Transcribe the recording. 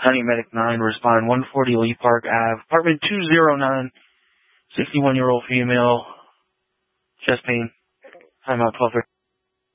Honey Medic 9, respond 140 Lee Park Ave, apartment 209, 61-year-old female, chest pain, timeout 12:30.